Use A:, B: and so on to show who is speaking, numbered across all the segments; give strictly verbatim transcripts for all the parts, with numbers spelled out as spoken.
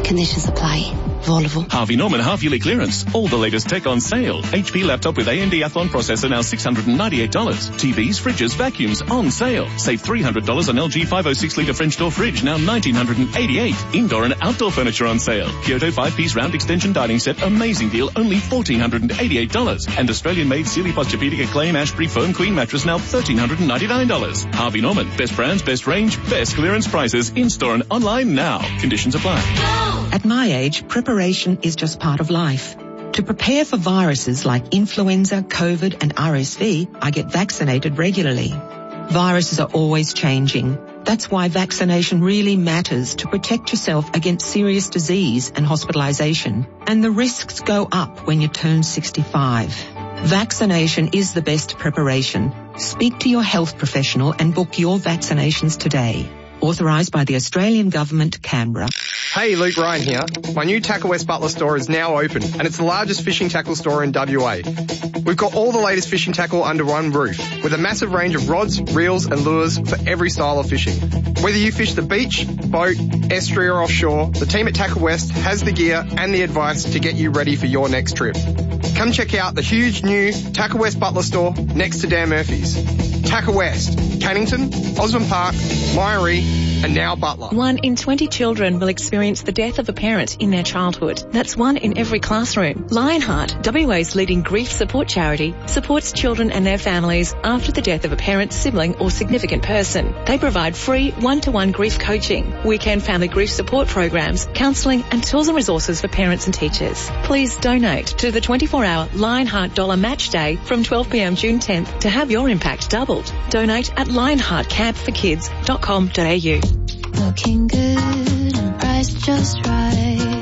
A: Conditions apply. Volvo.
B: Harvey Norman half-yearly clearance. All the latest tech on sale. H P laptop with A M D Athlon processor now six hundred ninety-eight dollars. T Vs, fridges, vacuums on sale. Save three hundred dollars on L G five oh six litre French door fridge, now one thousand nine hundred eighty-eight dollars. Indoor and outdoor furniture on sale. Kyoto five-piece round extension dining set, amazing deal, only one thousand four hundred eighty-eight dollars. And Australian-made Sealy Posturepedic Acclaim Ashbury foam queen mattress, now one thousand three hundred ninety-nine dollars. Harvey Norman. Best brands, best range, best clearance prices. In-store and online now. Conditions apply.
C: At my age, preparation is just part of life. To prepare for viruses like influenza, COVID and R S V, I get vaccinated regularly. Viruses are always changing. That's why vaccination really matters to protect yourself against serious disease and hospitalization. And the risks go up when you turn sixty-five. Vaccination is the best preparation. Speak to your health professional and book your vaccinations today. Authorised by the Australian Government, Canberra.
D: Hey, Luke Ryan here. My new Tackle West Butler store is now open, and it's the largest fishing tackle store in W A. We've got all the latest fishing tackle under one roof, with a massive range of rods, reels and lures for every style of fishing. Whether you fish the beach, boat, estuary or offshore, the team at Tackle West has the gear and the advice to get you ready for your next trip. Come check out the huge new Tackle West Butler store next to Dan Murphy's. Tackle West, Cannington, Osborne Park, Myrie, and now Butler.
E: One in twenty children will experience the death of a parent in their childhood. That's one in every classroom. Lionheart, W A's leading grief support charity, supports children and their families after the death of a parent, sibling or significant person. They provide free one-to-one grief coaching, weekend family grief support programs, counselling and tools and resources for parents and teachers. Please donate to the twenty-four hour Lionheart Dollar Match Day from twelve p m June tenth to have your impact doubled. Donate at lionheart camp for kids dot com dot a u.
F: Looking good and priced just right.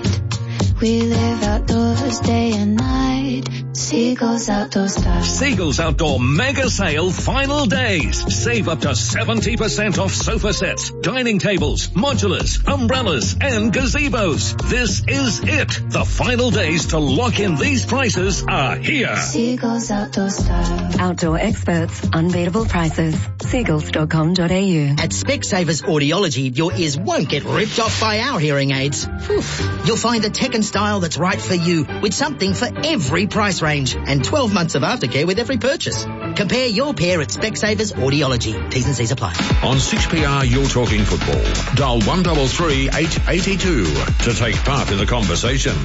F: We live outdoors day and night. Seagulls Outdoor Style.
G: Seagulls Outdoor Mega Sale final days. Save up to seventy percent off sofa sets, dining tables, modulars, umbrellas and gazebos. This is it. The final days to lock in these prices are here.
F: Seagulls Outdoor Style.
H: Outdoor experts, unbeatable prices. Seagulls dot com dot a u.
I: At Specsavers Audiology, your ears won't get ripped off by our hearing aids. Whew. You'll find the tech and style that's right for you, with something for every price range and twelve months of aftercare with every purchase. Compare your pair at Specsavers Audiology. T's and C's apply.
J: On six P R, you're talking football. Dial one three three, eight eight two to take part in the conversation.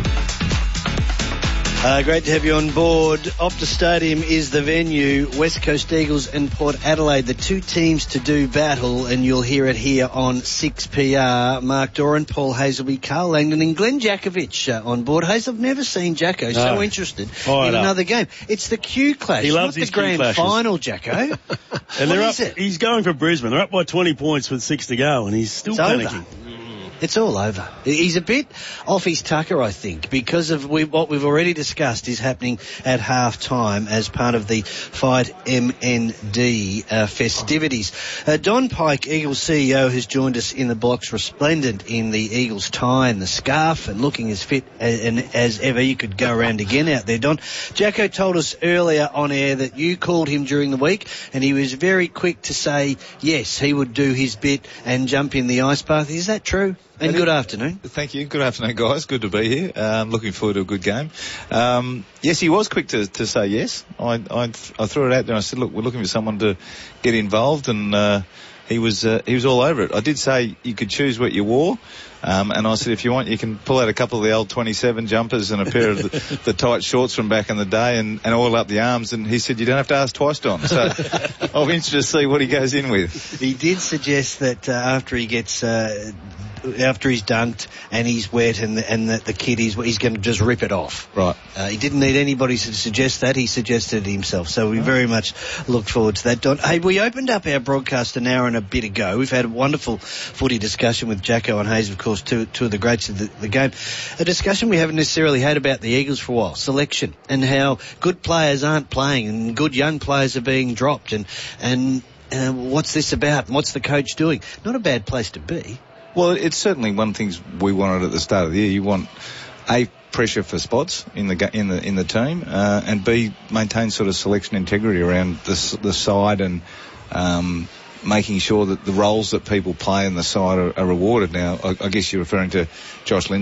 K: Uh, great to have you on board. Optus Stadium is the venue. West Coast Eagles and Port Adelaide, the two teams to do battle, and you'll hear it here on six P R. Mark Doran, Paul Hazelby, Carl Langdon and Glenn Jakovich uh, on board. Hayes, I've never seen Jacko no. so interested oh, in no. another game. It's the Q Clash,
L: he loves
K: not
L: his
K: the grand
L: Q-clashes.
K: final, Jacko.
L: and
K: what
L: they're
K: is
L: up,
K: it?
L: He's going for Brisbane. They're up by twenty points with six to go, and he's still
K: it's
L: panicking.
K: Over. It's all over. He's a bit off his tucker, I think, because of we, what we've already discussed is happening at half-time as part of the Fight M N D uh, festivities. Uh, Don Pike, Eagles C E O, has joined us in the box, resplendent in the Eagles tie and the scarf and looking as fit as, and as ever. You could go around again out there, Don. Jacko told us earlier on air that you called him during the week and he was very quick to say yes, he would do his bit and jump in the ice bath. Is that true? And good afternoon.
M: Thank you. Good afternoon, guys. Good to be here. Um, looking forward to a good game. Um, yes, he was quick to, to say yes. I, I, I threw it out there and I said, look, we're looking for someone to get involved, and uh, he was uh, he was all over it. I did say you could choose what you wore. Um, and I said, if you want, you can pull out a couple of the old twenty-seven jumpers and a pair of the, the tight shorts from back in the day and, and oil up the arms. And he said, you don't have to ask twice, Don. So I'll be interested to see what he goes in with.
K: He did suggest that uh, after he gets... Uh, after he's dunked and he's wet and the, and the, the kid is, he's going to just rip it off.
M: Right.
K: Uh, he didn't need anybody to suggest that. He suggested it himself. So we very much look forward to that, Don. Hey, we opened up our broadcast an hour and a bit ago. We've had a wonderful footy discussion with Jacko and Hayes, of course, two, two of the greats of the, the game. A discussion we haven't necessarily had about the Eagles for a while, selection, and how good players aren't playing and good young players are being dropped, and, and uh, what's this about and what's the coach doing? Not a bad place to be.
M: Well, it's certainly one of the things we wanted at the start of the year. You want A, pressure for spots in the in the in the team, uh, and B, maintain sort of selection integrity around the the side and um, making sure that the roles that people play in the side are, are rewarded. Now, I, I guess you're referring to Josh Lindsay.